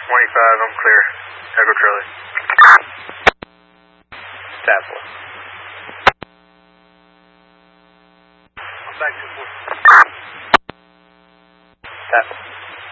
25, I'm clear. Echo Charlie. Tassel. I'm back to 4. Tassel.